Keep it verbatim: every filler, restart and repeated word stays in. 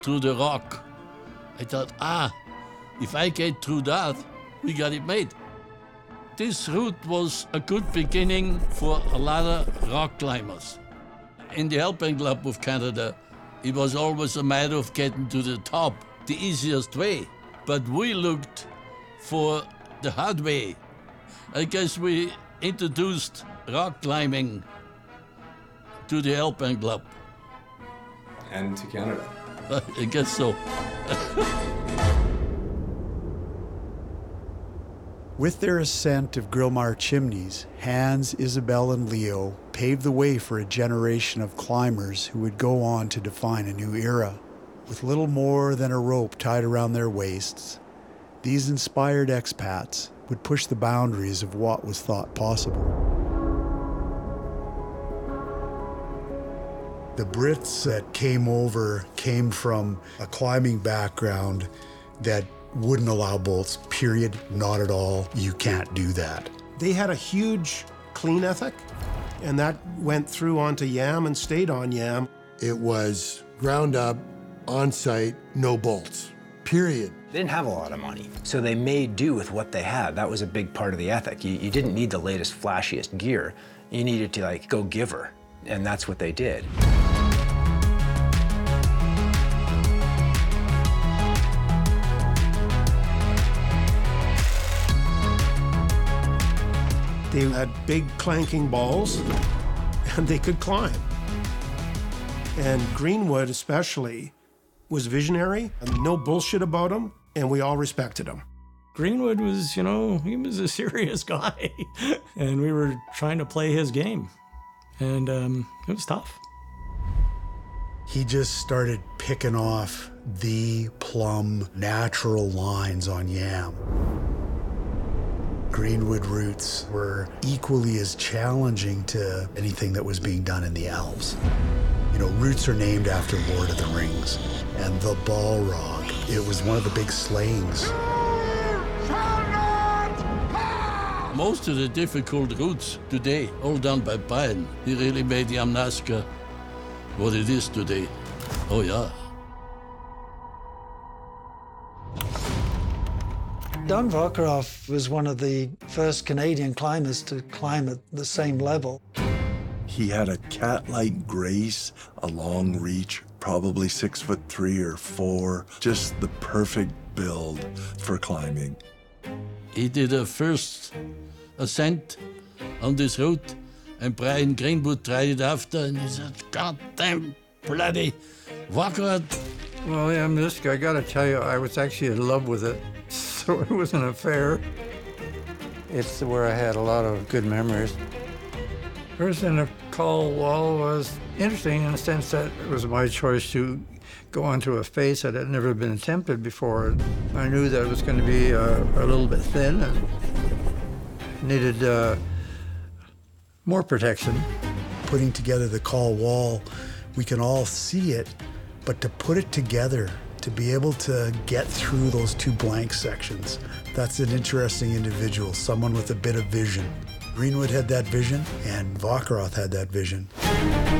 through the rock. I thought, ah, if I get through that, we got it made. This route was a good beginning for a lot of rock climbers. In the Alpine Club of Canada, it was always a matter of getting to the top, the easiest way. But we looked for the hard way. I guess we introduced rock climbing to the Alpine Club. And to Canada. I guess so. With their ascent of Grillmar chimneys, Hans, Isabelle, and Leo paved the way for a generation of climbers who would go on to define a new era. With little more than a rope tied around their waists, these inspired expats would push the boundaries of what was thought possible. The Brits that came over came from a climbing background that wouldn't allow bolts, period, not at all. You can't do that. They had a huge clean ethic, and that went through onto YAM and stayed on YAM. It was ground up, on site, no bolts, period. They didn't have a lot of money, so they made do with what they had. That was a big part of the ethic. You, you didn't need the latest, flashiest gear. You needed to, like, go giver, and that's what they did. They had big clanking balls, and they could climb. And Greenwood especially was visionary, and no bullshit about him, and we all respected him. Greenwood was, you know, he was a serious guy, and we were trying to play his game, and um, it was tough. He just started picking off the plumb natural lines on YAM. Greenwood routes were equally as challenging to anything that was being done in the Alps. You know, routes are named after Lord of the Rings, and the Balrog, it was one of the big slayings. Most of the difficult routes today, all done by Brian. He really made Yamnaska what it is today. Oh, yeah. Don Vakarov was one of the first Canadian climbers to climb at the same level. He had a cat-like grace, a long reach, probably six foot three or four, just the perfect build for climbing. He did a first ascent on this route, and Brian Greenwood tried it after, and he said, God damn bloody Vakarov. Well, yeah, Misk, I gotta tell you, I was actually in love with it. So it was an affair. It's where I had a lot of good memories. First in the call wall was interesting in the sense that it was my choice to go onto a face that had never been attempted before. I knew that it was going to be uh, a little bit thin and needed uh, more protection. Putting together the call wall, we can all see it, but to put it together, to be able to get through those two blank sections, that's an interesting individual, someone with a bit of vision. Greenwood had that vision, and Vakarov had that vision.